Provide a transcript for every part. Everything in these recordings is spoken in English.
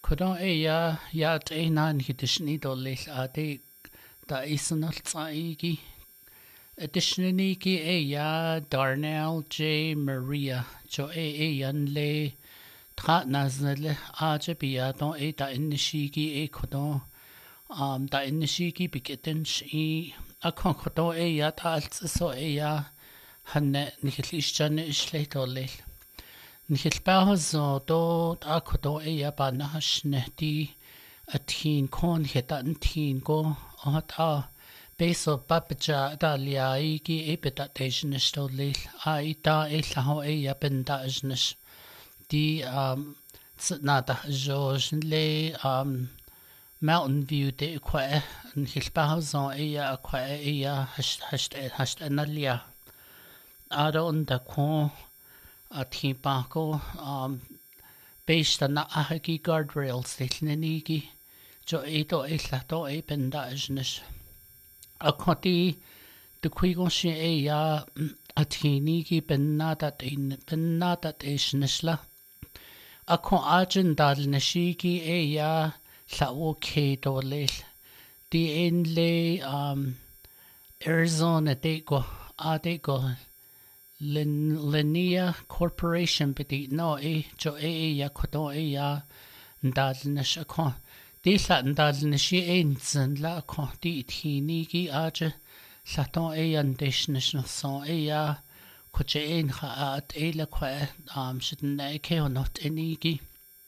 Kudon ya tainan hidishni dolil ade da isanal tsaigi. Additionally ya Darnell J. Maria jo yan le trat naznale aja biya don da inishigi kudon da inishigi bigeten shi akon kudon ya ta alts so ya hanne nihlishjane ishle dolil. Nihilbaho do akodo ya banahashnehdi a teen con hit an teen go a beso babaja daliaigi ebedation stolil a da elaho ya bendajnish di nada George le Mountain View de qua nihilbaho ya qua ya hasht analia Ado da con a timpako based on ahagi guardrails litnenigi jo edo elato bendajnish a koti de kuigon ya a tinigi benadat ishnishla a kon ajin dalneshigi ya lao kedo lel di inle Arizona dego adego Linnea Corporation bidi no jo ya kodo ya ndalnish akon di la ndalnish einzen la akon di tinigi aje laton andishnish no so ya koje ein ha at la kwa shidne ke not enigi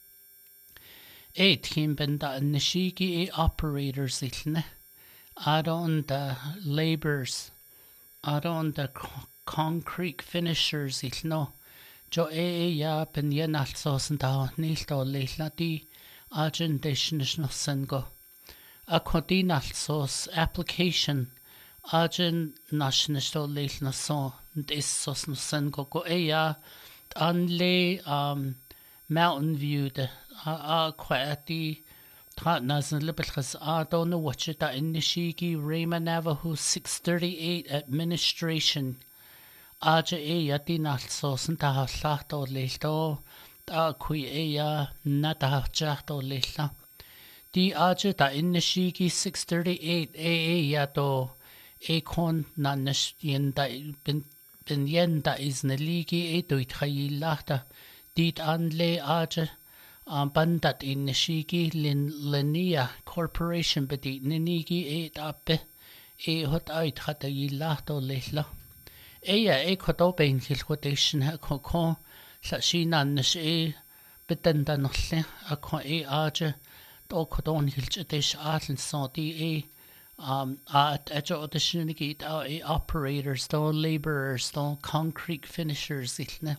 team benda nishigi operators ilne adon the laborers adon the concrete finishers ilno jo ya ben yenal sosen da nildo leila di agendation no sengo a codinal sos application agent national leil na so this sos no sengo go ya anle Mountain View de quati trat nazen libelchas don't know what da inishigi Rayma Navajo 638 administration Aja yati nalsosen da hlachto leilto da kui ya nada jachto leila di aja da inishigi 638 ya do kon nanish yenda bin yenda is neligi do itkhayilachta dit anle aja bandat inishigi Linnea Corporation bedi ninigi appe hot ait khata yilachto leila kodo bein hilquotation ha kon la shinan betenda nolle a kon aja do kodon hilchetish atl so di at additionally operators do laborers do concrete finishers ilne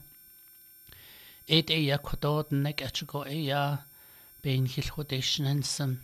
ya kodo nek acho ya bein hilquotation and some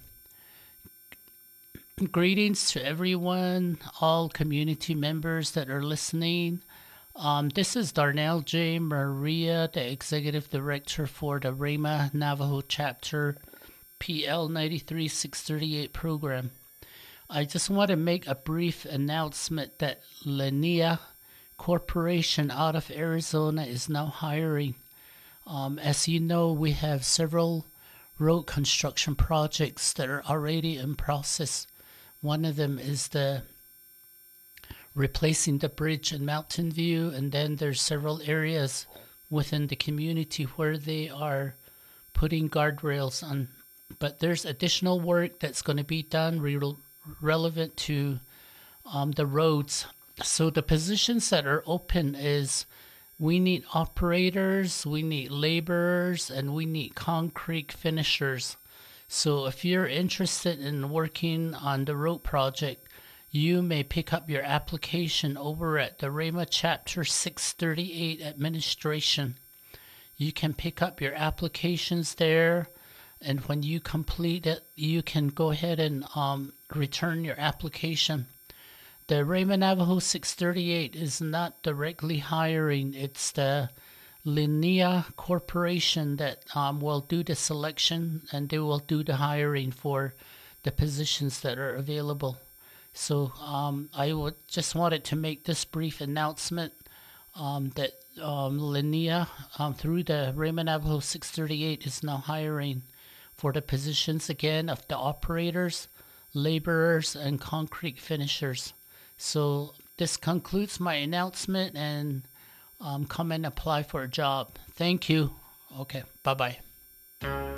greetings to everyone, all community members that are listening. This is Darnell J. Maria, the Executive Director for the Rayma Navajo Chapter PL 93638 program. I just want to make a brief announcement that Linnea Corporation out of Arizona is now hiring. As you know, we have several road construction projects that are already in process. One of them is the replacing the bridge in Mountain View, and then there's several areas within the community where they are putting guardrails on. But there's additional work that's going to be done relevant to the roads. So the positions that are open is we need operators, we need laborers, and we need concrete finishers. So if you're interested in working on the road project, you may pick up your application over at the Rayma Chapter 638 Administration. You can pick up your applications there, and when you complete it, you can go ahead and return your application. The Rayma Navajo 638 is not directly hiring. It's the Linnea Corporation that will do the selection, and they will do the hiring for the positions that are available. So I would just wanted to make this brief announcement that Linnea through the Rayma Navajo 638 is now hiring for the positions again of the operators, laborers, and concrete finishers. So this concludes my announcement, and come and apply for a job. Thank you. Okay, bye-bye.